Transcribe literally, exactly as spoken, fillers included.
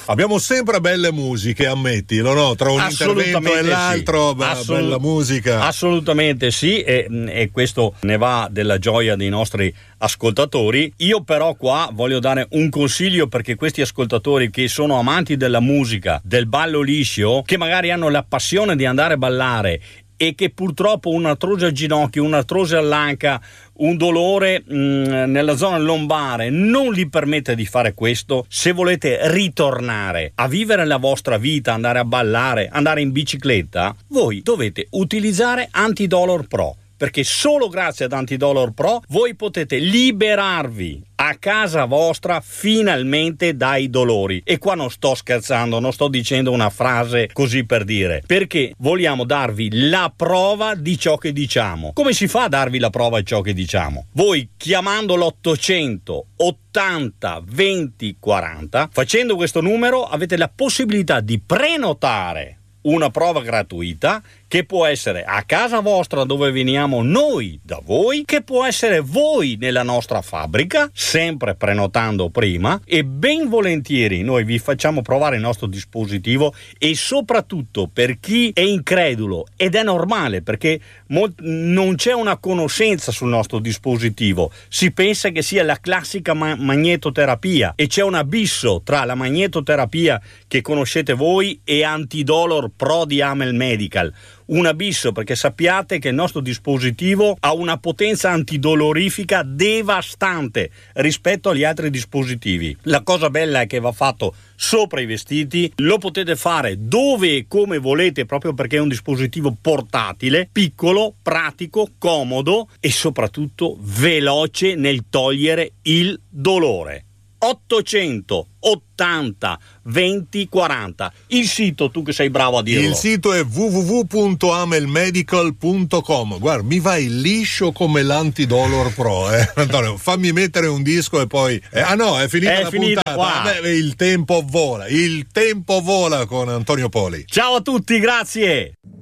Abbiamo sempre belle musiche, ammettilo, no? Tra un intervento e l'altro, sì. be- Assolut- bella musica. Assolutamente sì, e, e questo ne va della gioia dei nostri ascoltatori. Io però qua voglio dare un consiglio, perché questi ascoltatori che sono amanti della musica, del ballo liscio, che magari hanno la passione di andare a ballare e che purtroppo un'artrosi al ginocchio, un'artrosi all'anca, un dolore mh, nella zona lombare non gli permette di fare questo, se volete ritornare a vivere la vostra vita, andare a ballare, andare in bicicletta, voi dovete utilizzare Antidolor Pro, perché solo grazie ad Antidolor Pro voi potete liberarvi a casa vostra finalmente dai dolori. E qua non sto scherzando, non sto dicendo una frase così per dire, perché vogliamo darvi la prova di ciò che diciamo. Come si fa a darvi la prova di ciò che diciamo? Voi chiamando l'ottocento ottanta venti quaranta, facendo questo numero avete la possibilità di prenotare una prova gratuita, che può essere a casa vostra dove veniamo noi da voi, che può essere voi nella nostra fabbrica, sempre prenotando prima, e ben volentieri noi vi facciamo provare il nostro dispositivo. E soprattutto per chi è incredulo, ed è normale perché molt- non c'è una conoscenza sul nostro dispositivo, si pensa che sia la classica ma- magnetoterapia, e c'è un abisso tra la magnetoterapia che conoscete voi e Antidolor Pro di Amel Medical. Un abisso, perché sappiate che il nostro dispositivo ha una potenza antidolorifica devastante rispetto agli altri dispositivi. La cosa bella è che va fatto sopra i vestiti, lo potete fare dove e come volete, proprio perché è un dispositivo portatile, piccolo, pratico, comodo e soprattutto veloce nel togliere il dolore. ottocento ottanta venti quaranta. Il sito, tu che sei bravo a dirlo. Il sito è w w w punto amel medical punto com. Guarda, mi vai liscio come l'Antidolor Pro, eh. Antonio, fammi mettere un disco e poi eh, ah no, è finita è la finita puntata. qua. Beh, il tempo vola, il tempo vola con Antonio Poli. Ciao a tutti, grazie.